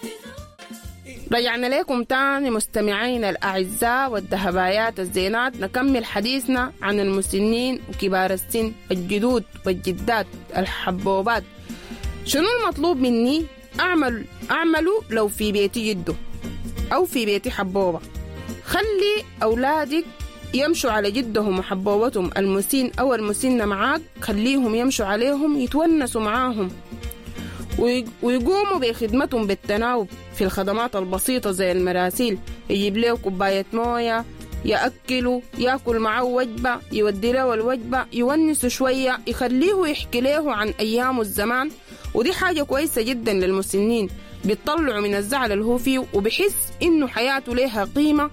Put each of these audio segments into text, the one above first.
رجعنا لكم تاني مستمعين الأعزاء والذهبايات الزينات، نكمل حديثنا عن المسنين وكبار السن، الجدود والجدات، الحبوبات. شنو المطلوب مني أعمله لو في بيتي جده أو في بيتي حبوبة؟ خلي أولادك يمشوا على جدهم وحبوبتهم المسن أو المسنة معاك، خليهم يمشوا عليهم، يتونسوا معاهم ويقوموا بخدمتهم بالتناوب في الخدمات البسيطة زي المراسيل، يجيب له كوباية موية، يأكله، يأكل معه وجبة، يودي له الوجبة، يونسه شوية، يخليه يحكي له عن أيام الزمان. ودي حاجة كويسة جدا للمسنين، بيطلعوا من الزعل اللي هو فيه وبحس إنه حياته لها قيمة،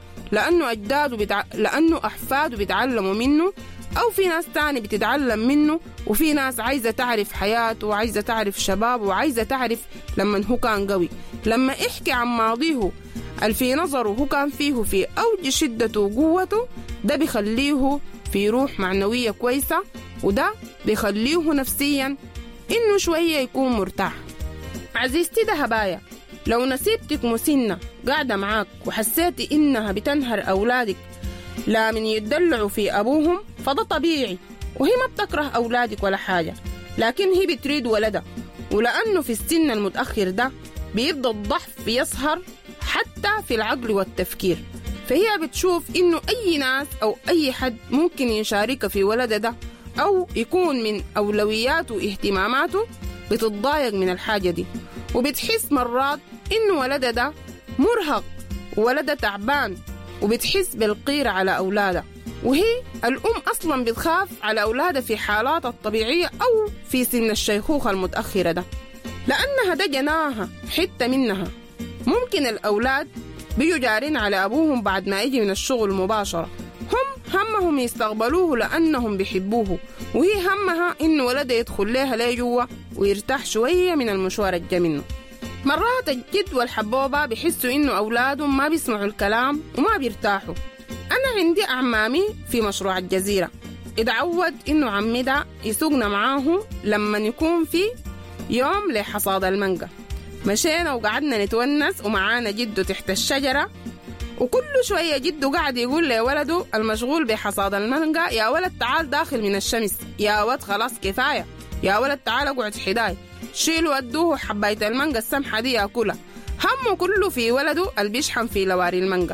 لأنه أحفاده بيتعلموا منه، أو في ناس تاني بتتعلم منه، وفي ناس عايزة تعرف حياته وعايزة تعرف شبابه وعايزة تعرف لما هو كان قوي، لما يحكي عن ماضيه الفي نظره هو كان فيه في أوج شدته وقوته، ده بيخليه في روح معنوية كويسة، وده بيخليه نفسيا إنه شوية يكون مرتاح. عزيزتي دهبايا، لو نسيبتك مسنة قاعدة معاك وحسيتي إنها بتنهر أولادك لا من يتدلعوا في أبوهم، فده طبيعي، وهي ما بتكره أولادك ولا حاجة، لكن هي بتريد ولدها، ولأنه في السن المتأخر ده بيبدأ الضعف يظهر حتى في العقل والتفكير، فهي بتشوف إنه أي ناس أو أي حد ممكن يشارك في ولده ده أو يكون من أولوياته واهتماماته، بتتضايق من الحاجة دي، وبتحس مرات إنه ولده ده مرهق وولده تعبان، وبتحس بالقيرة على أولادها. وهي الأم أصلا بتخاف على أولادها في حالات الطبيعية أو في سن الشيخوخة المتأخرة ده، لأنها ده جناها حتة منها. ممكن الأولاد بيجوا جارين على أبوهم بعد ما يجي من الشغل مباشرة، همهم يستقبلوه لأنهم بيحبوه، وهي همها إنه ولده يدخل لها ليه جوا ويرتاح شوية من المشوار الجا منه. مرات الجد والحبوبة بيحسوا إنه أولادهم ما بيسمعوا الكلام وما بيرتاحوا. أنا عندي أعمامي في مشروع الجزيرة، اتعود إنه عمي ده يسوقنا معاه لما يكون في يوم لحصاد المانجا. مشينا وقعدنا نتونس ومعانا جده تحت الشجرة، وكل شوية جده قاعد يقول لولده المشغول بحصاد المانجا: يا ولد تعال داخل من الشمس، يا ولد خلاص كفاية، يا ولد تعال اقعد حداي، شيلوا ودوه حباية المانجا السمحة دي ياكلها. همه كله في ولده اللي بيشحن في لواري المانجا.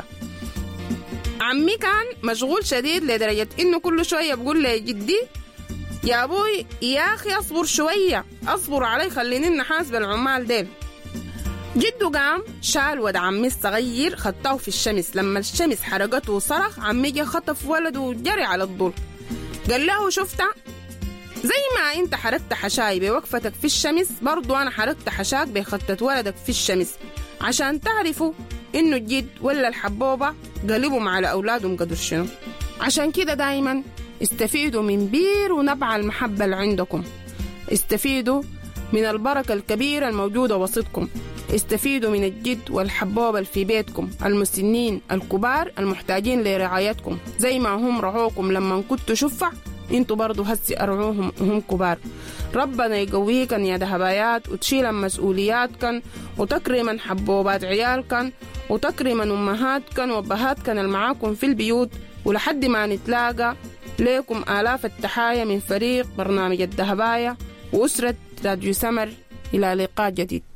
عمي كان مشغول شديد لدرجة إنه كل شوية بقول لي جدي: يا أبوي يا أخي أصبر شوية، أصبر علي، خليني نحاسب العمال ديل. جده قام شال ود عمي الصغير خطاه في الشمس، لما الشمس حرقته وصرخ، عمي جه خطف ولده وجري على الظل، قال له: شفته زي ما انت حركت حشاي بوقفتك في الشمس، برضو انا حركت حشاك بخطة ولدك في الشمس، عشان تعرفوا انه الجد ولا الحبوبة قلبهم على اولادهم قدر شنو. عشان كده دايما استفيدوا من بير ونبع المحبة اللي عندكم، استفيدوا من البركة الكبيرة الموجودة وسطكم، استفيدوا من الجد والحبوبة في بيتكم، المسنين الكبار المحتاجين لرعايتكم، زي ما هم رعوكم لما كنتوا شفع، انتوا برضو هسي ارعوهم وهم كبار. ربنا يقويكن يا دهبايات، وتشيل مسؤولياتكن، وتكرمن حبوبات عيالكن، وتكرمن امهاتكن وابهاتكن المعاكم في البيوت، ولحد ما نتلاقى ليكم آلاف التحايا من فريق برنامج الدهباية وأسرة راديو سمر. إلى لقاء جديد.